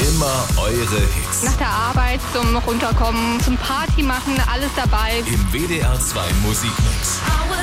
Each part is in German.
Immer eure Hits. Nach der Arbeit zum Runterkommen, zum Party machen, alles dabei. Im WDR 2 Musikmix.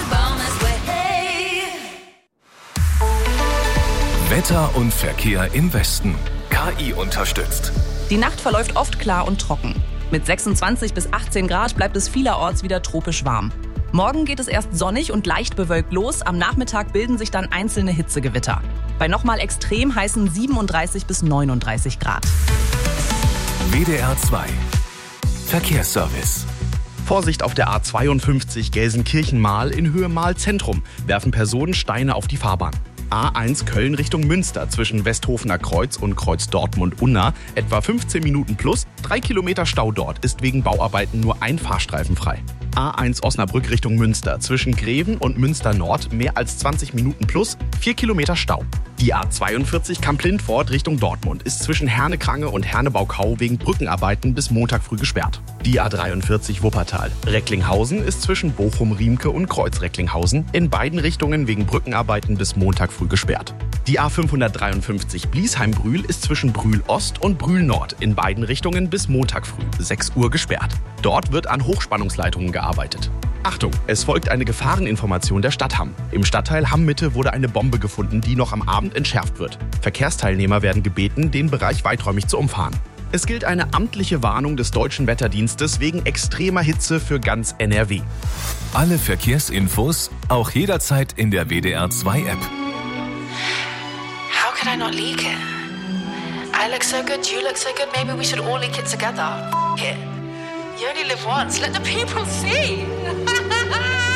Wetter und Verkehr im Westen. KI unterstützt. Die Nacht verläuft oft klar und trocken. Mit 26 bis 18 Grad bleibt es vielerorts wieder tropisch warm. Morgen geht es erst sonnig und leicht bewölkt los. Am Nachmittag bilden sich dann einzelne Hitzegewitter. Bei nochmal extrem heißen 37 bis 39 Grad. WDR 2 Verkehrsservice. Vorsicht auf der A52 Gelsenkirchen-Mahl in Höhe Mahl-Zentrum. Werfen Personen Steine auf die Fahrbahn. A1 Köln Richtung Münster zwischen Westhofener Kreuz und Kreuz Dortmund-Unna. Etwa 15 Minuten plus. 3 Kilometer Stau dort, ist wegen Bauarbeiten nur ein Fahrstreifen frei. A1 Osnabrück Richtung Münster zwischen Greven und Münster Nord mehr als 20 Minuten plus. 4 Kilometer Stau. Die A42 Kamp-Lindfort Richtung Dortmund ist zwischen Herne-Krange und Herne-Baukau wegen Brückenarbeiten bis Montag früh gesperrt. Die A43 Wuppertal Recklinghausen ist zwischen Bochum-Riemke und Kreuz-Recklinghausen in beiden Richtungen wegen Brückenarbeiten bis Montag früh gesperrt. Die A553 Bliesheim-Brühl ist zwischen Brühl-Ost und Brühl-Nord in beiden Richtungen bis Montag früh 6 Uhr gesperrt. Dort wird an Hochspannungsleitungen gearbeitet. Achtung, es folgt eine Gefahreninformation der Stadt Hamm. Im Stadtteil Hamm-Mitte wurde eine Bombe gefunden, die noch am Abend entschärft wird. Verkehrsteilnehmer werden gebeten, den Bereich weiträumig zu umfahren. Es gilt eine amtliche Warnung des Deutschen Wetterdienstes wegen extremer Hitze für ganz NRW. Alle Verkehrsinfos auch jederzeit in der WDR 2 App. How could I not leak it? I look so good, you look so good, maybe we should all leak it together. F*** it. You only live once, let the people see.